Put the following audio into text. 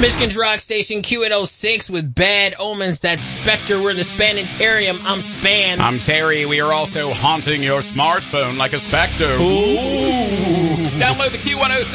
Michigan's rock station Q806 with Bad Omens. That's Spectre. We're the Spanitarium. I'm Span. I'm Terry. We are also haunting your smartphone like a specter. Ooh. Download the Q106